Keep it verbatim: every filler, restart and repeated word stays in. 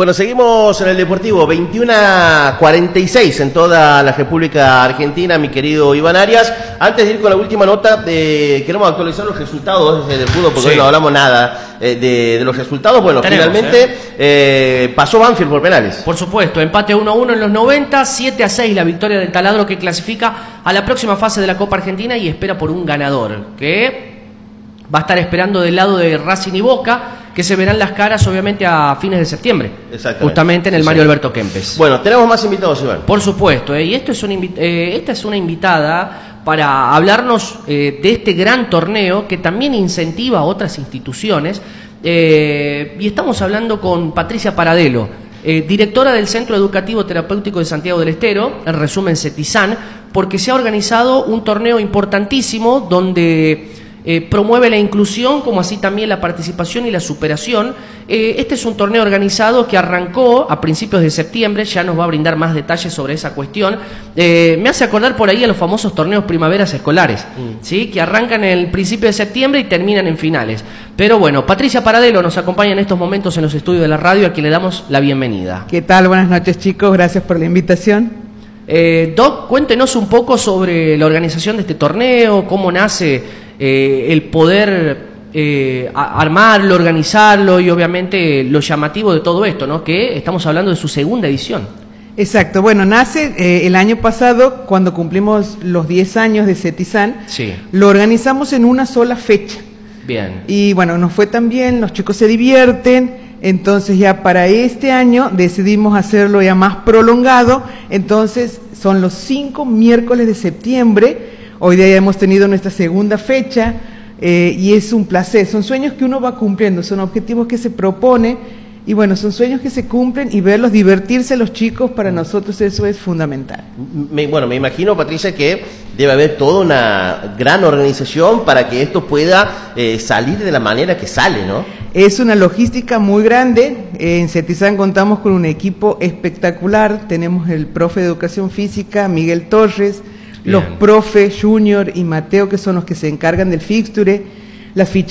Bueno, seguimos en el Deportivo, veintiuno cuarenta y seis en toda la República Argentina, mi querido Iván Arias. Antes de ir con la última nota, eh, queremos actualizar los resultados del fútbol, porque sí. hoy no hablamos nada eh, de, de los resultados. Bueno, Tenemos, finalmente eh. Eh, pasó Banfield por penales. Por supuesto, empate uno a uno en los noventa, siete a seis la victoria del Taladro, que clasifica a la próxima fase de la Copa Argentina y espera por un ganador, que va a estar esperando del lado de Racing y Boca, que se verán las caras obviamente a fines de septiembre, justamente en el sí, Mario sí. Alberto Kempes. Bueno, tenemos más invitados, Iván. Por supuesto, eh, y esto es una eh, esta es una invitada para hablarnos eh, de este gran torneo que también incentiva a otras instituciones, eh, y estamos hablando con Patricia Paradelo, eh, directora del Centro Educativo Terapéutico de Santiago del Estero, en resumen CETISAN, porque se ha organizado un torneo importantísimo donde Eh, promueve la inclusión, como así también la participación y la superación. Eh, este es un torneo organizado que arrancó a principios de septiembre, ya nos va a brindar más detalles sobre esa cuestión. Eh, me hace acordar por ahí a los famosos torneos primaveras escolares, mm. ¿sí? que arrancan en el principio de septiembre y terminan en finales. Pero bueno, Patricia Paradelo nos acompaña en estos momentos en los estudios de la radio, a quien le damos la bienvenida. ¿Qué tal? Buenas noches, chicos, gracias por la invitación. Eh, Doc, cuéntenos un poco sobre la organización de este torneo, cómo nace Eh, el poder eh, armarlo, organizarlo y obviamente lo llamativo de todo esto, ¿no? Que estamos hablando de su segunda edición. Exacto, bueno, nace eh, el año pasado cuando cumplimos los diez años de CETISAN, sí. lo organizamos en una sola fecha. Bien. Y bueno, nos fue tan bien, los chicos se divierten, entonces ya para este año decidimos hacerlo ya más prolongado, entonces son los cinco miércoles de septiembre. Hoy día ya hemos tenido nuestra segunda fecha eh, y es un placer. Son sueños que uno va cumpliendo, son objetivos que se propone y bueno, son sueños que se cumplen y verlos divertirse los chicos, para nosotros eso es fundamental. Me, bueno, me imagino, Patricia, que debe haber toda una gran organización para que esto pueda eh, salir de la manera que sale, ¿no? Es una logística muy grande. En CETISAN contamos con un equipo espectacular. Tenemos el profe de Educación Física, Miguel Torres, Bien. los profes Junior y Mateo, que son los que se encargan del fixture, las fichas